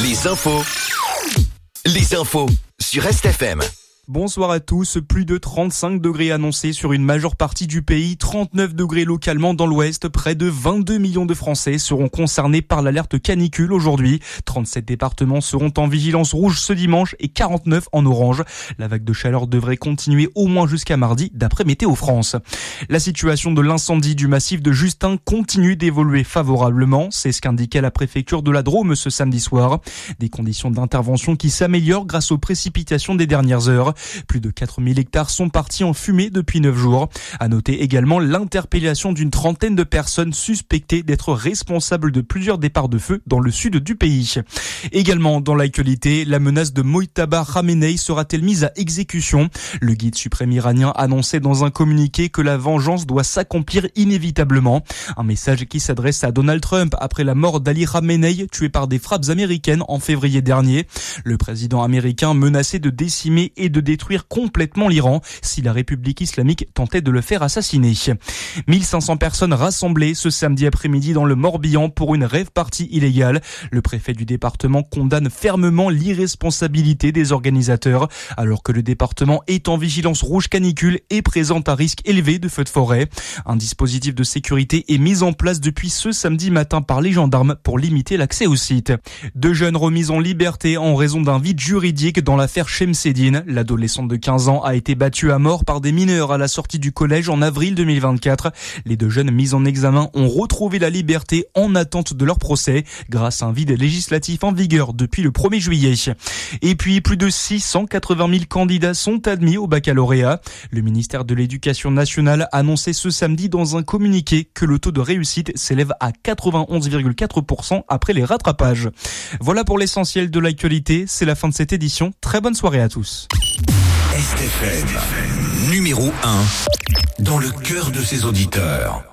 Les infos sur Est-FM. Bonsoir à tous. Plus de 35 degrés annoncés sur une majeure partie du pays, 39 degrés localement dans l'ouest. Près de 22 millions de Français seront concernés par l'alerte canicule aujourd'hui. 37 départements seront en vigilance rouge ce dimanche et 49 en orange. La vague de chaleur devrait continuer au moins jusqu'à mardi, d'après Météo France. La situation de l'incendie du massif de Justin continue d'évoluer favorablement. C'est ce qu'indiquait la préfecture de la Drôme ce samedi soir. Des conditions d'intervention qui s'améliorent grâce aux précipitations des dernières heures. Plus de 4000 hectares sont partis en fumée depuis 9 jours. À noter également l'interpellation d'une trentaine de personnes suspectées d'être responsables de plusieurs départs de feu dans le sud du pays. Également dans l'actualité, la menace de Mojtaba Khamenei sera-t-elle mise à exécution? Le guide suprême iranien annonçait dans un communiqué que la vengeance doit s'accomplir inévitablement. Un message qui s'adresse à Donald Trump après la mort d'Ali Khamenei, tué par des frappes américaines en février dernier. Le président américain menaçait de décimer et de détruire complètement l'Iran si la République islamique tentait de le faire assassiner. 1500 personnes rassemblées ce samedi après-midi dans le Morbihan pour une rave party illégale. Le préfet du département condamne fermement l'irresponsabilité des organisateurs alors que le département est en vigilance rouge canicule et présente un risque élevé de feux de forêt. Un dispositif de sécurité est mis en place depuis ce samedi matin par les gendarmes pour limiter l'accès au site. 2 jeunes remis en liberté en raison d'un vide juridique dans l'affaire Shemseddine. L'adolescente de 15 ans a été battue à mort par des mineurs à la sortie du collège en avril 2024. Les 2 jeunes mis en examen ont retrouvé la liberté en attente de leur procès grâce à un vide législatif en vigueur depuis le 1er juillet. Et puis, plus de 680 000 candidats sont admis au baccalauréat. Le ministère de l'Éducation nationale annonçait ce samedi dans un communiqué que le taux de réussite s'élève à 91,4% après les rattrapages. Voilà pour l'essentiel de l'actualité. C'est la fin de cette édition. Très bonne soirée à tous. Est-FM, numéro 1 dans le cœur de ses auditeurs.